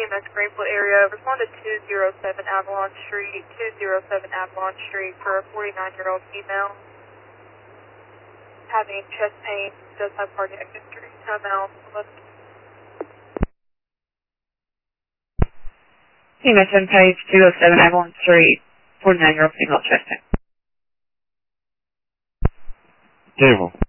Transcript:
EMS Greenville area. Respond to 207 Avalon Street, 207 Avalon Street for a 49-year-old female. Having chest pain, does have cardiac history. Timeout. EMS on page 207 Avalon Street, 49-year-old female chest pain. Table.